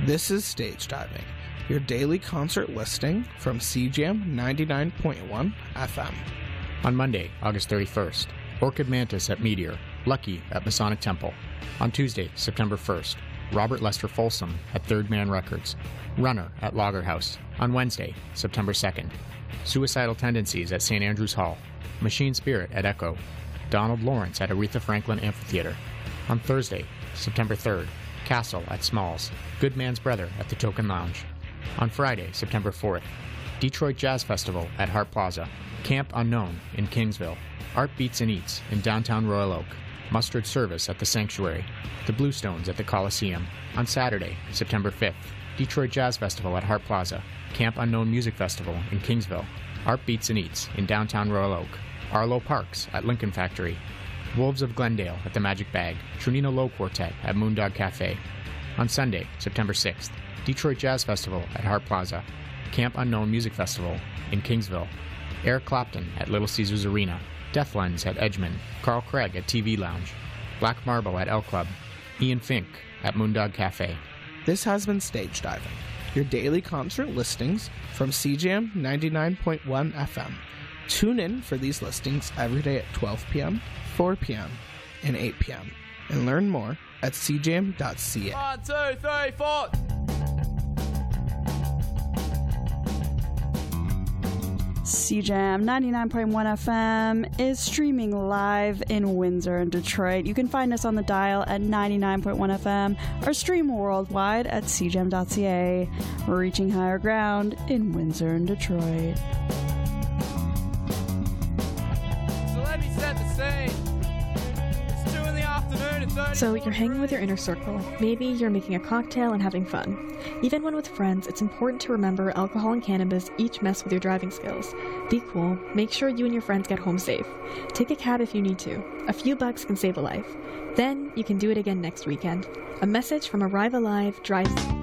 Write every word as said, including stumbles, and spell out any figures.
This is Stage Diving, your daily concert listing from C J A M ninety-nine point one F M. On Monday, August thirty-first, Orchid Mantis at Meteor, Lucky at Masonic Temple. On Tuesday, September first, Robert Lester Folsom at Third Man Records, Runner at Lager House. On Wednesday, September second, Suicidal Tendencies at Saint Andrew's Hall, Machine Spirit at Echo, Donald Lawrence at Aretha Franklin Amphitheater. On Thursday, September third, Castle at Smalls, Good Man's Brother at the Token Lounge. On Friday, September fourth, Detroit Jazz Festival at Hart Plaza, Camp Unknown in Kingsville, Art Beats and Eats in downtown Royal Oak, Mustard Service at the Sanctuary, the Bluestones at the Coliseum. On Saturday, September fifth, Detroit Jazz Festival at Hart Plaza, Camp Unknown Music Festival in Kingsville, Art Beats and Eats in downtown Royal Oak, Arlo Parks at Lincoln Factory, Wolves of Glendale at the Magic Bag, Trinino Low Quartet at Moondog Cafe. On Sunday, September sixth, Detroit Jazz Festival at Hart Plaza, Camp Unknown Music Festival in Kingsville, Eric Clapton at Little Caesars Arena, Deathlens at Edgeman, Carl Craig at T V Lounge, Black Marble at L Club, Ian Fink at Moondog Cafe. This has been Stage Diving, your daily concert listings from C J A M ninety-nine point one F M. Tune in for these listings every day at twelve p.m., four p.m., and eight p.m. and learn more at c j m dot c a. One, two, three, four. C J A M ninety-nine point one F M is streaming live in Windsor and Detroit. You can find us on the dial at ninety-nine point one F M or stream worldwide at c j m dot c a. We're reaching higher ground in Windsor and Detroit. So let me set the scene. It's two in the afternoon and thirty. So you're hanging with your inner circle. Maybe you're making a cocktail and having fun. Even when with friends, it's important to remember alcohol and cannabis each mess with your driving skills. Be cool. Make sure you and your friends get home safe. Take a cab if you need to. A few bucks can save a life. Then you can do it again next weekend. A message from Arrive Alive Drive...